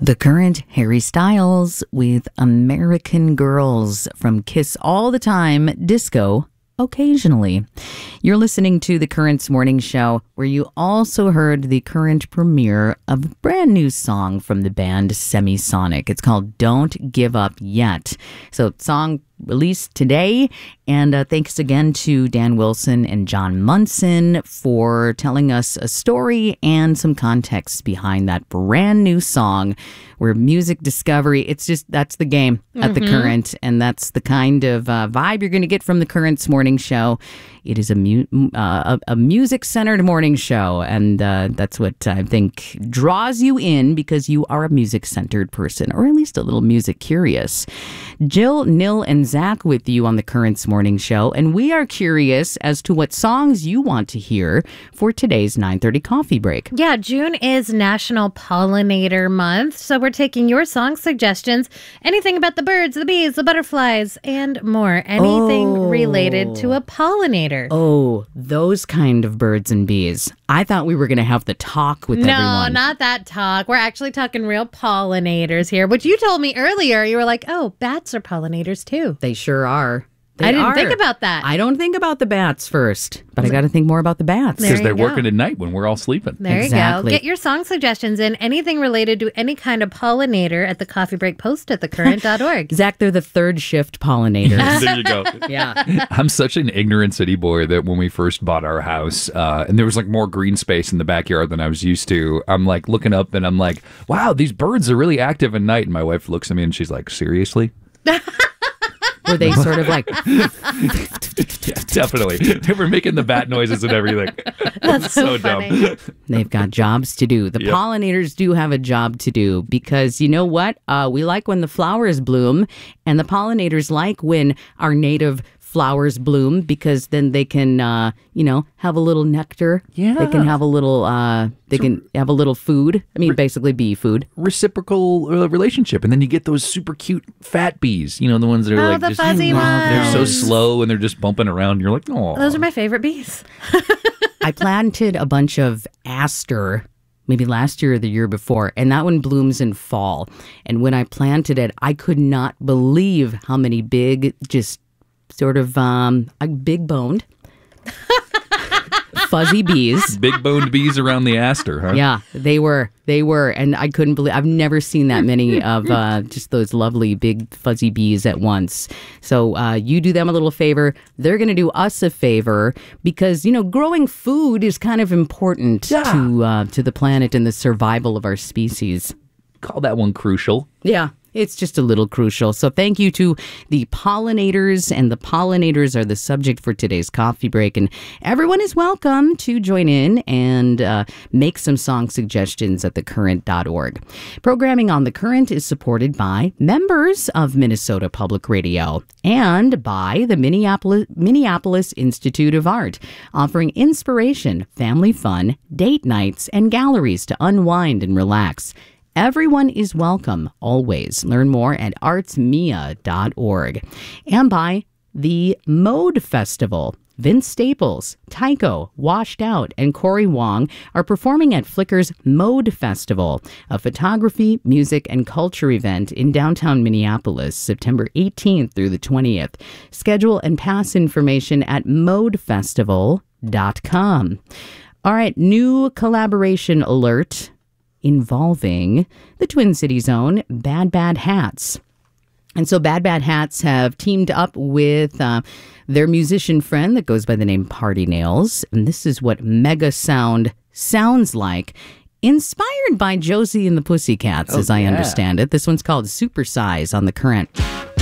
The Current, Harry Styles with American Girls from Kiss All the Time, Disco Occasionally. You're listening to The Current's morning show, where you also heard the Current premiere of a brand new song from the band Semisonic. It's called Don't Give Up Yet. So, song released today. And thanks again to Dan Wilson and John Munson for telling us a story and some context behind that brand new song where music discovery, it's just, that's the game at the Current. And that's the kind of vibe you're going to get from the Current's morning show. It is a music-centered morning show, and that's what I think draws you in because you are a music-centered person, or at least a little music-curious. Jill, Nil, and Zach with you on the Current's morning show, and we are curious as to what songs you want to hear for today's 9:30 coffee break. Yeah, June is National Pollinator Month, so we're taking your song suggestions, anything about the birds, the bees, the butterflies, and more. Anything related to a pollinator. Oh, those kind of birds and bees. I thought we were going to have the talk with everyone. No, not that talk. We're actually talking real pollinators here, which you told me earlier. You were like, oh, bats are pollinators too. They sure are. I didn't think about that. I don't think about the bats first, but I got to think more about the bats. Because they're working at night when we're all sleeping. There you go. Get your song suggestions in, anything related to any kind of pollinator at the Coffee Break post at thecurrent.org. Zach, they're the third shift pollinators. There you go. Yeah. I'm such an ignorant city boy that when we first bought our house, and there was like more green space in the backyard than I was used to, I'm like looking up and I'm like, wow, these birds are really active at night. And my wife looks at me and she's like, seriously? Were they sort of like... Yeah, definitely. They were making the bat noises and everything. That's so funny. Dumb. They've got jobs to do. The pollinators do have a job to do because you know what? We like when the flowers bloom, and the pollinators like when our native flowers bloom because then they can, have a little nectar. Yeah. They can have a little, have a little food. I mean, basically bee food. Reciprocal relationship. And then you get those super cute fat bees, the ones that are like the just, fuzzy ones. They're so slow and they're just bumping around. You're like, oh. Those are my favorite bees. I planted a bunch of aster maybe last year or the year before, and that one blooms in fall. And when I planted it, I could not believe how many big, just sort of big boned fuzzy bees. Big boned bees around the aster, huh? Yeah, they were. And I couldn't believe, I've never seen that many of just those lovely big fuzzy bees at once. So you do them a little favor. They're going to do us a favor because, growing food is kind of important to the planet and the survival of our species. Call that one crucial. Yeah. It's just a little crucial. So thank you to the pollinators, and the pollinators are the subject for today's coffee break. And everyone is welcome to join in and make some song suggestions at thecurrent.org. Programming on The Current is supported by members of Minnesota Public Radio and by the Minneapolis Institute of Art, offering inspiration, family fun, date nights, and galleries to unwind and relax. Everyone is welcome, always. Learn more at artsmia.org. And by the Mode Festival. Vince Staples, Tycho, Washed Out, and Corey Wong are performing at Flickr's Mode Festival, a photography, music, and culture event in downtown Minneapolis, September 18th through the 20th. Schedule and pass information at modefestival.com. All right, new collaboration alert involving the Twin Cities' own Bad Bad Hats. And so Bad Bad Hats have teamed up with their musician friend that goes by the name Party Nails. And this is what Mega Sound sounds like, inspired by Josie and the Pussycats, as I understand it. This one's called Supersize on The Current.